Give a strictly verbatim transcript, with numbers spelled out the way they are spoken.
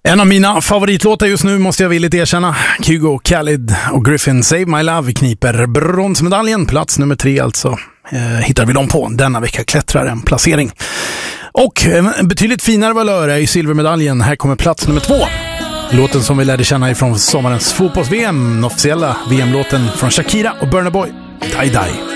En av mina favoritlåtar just nu måste jag villigt erkänna. Kygo, Khalid och Griffin, Save My Love kniper bronsmedaljen. Plats nummer tre alltså. Eh, hittar vi dem på. Denna vecka klättrar en placering. Och en betydligt finare valör är ju silvermedaljen. Här kommer plats nummer två. Låten som vi lärde känna ifrån sommarens fotbolls-V M. Den officiella V M-låten från Shakira och Burna Boy. Die Die.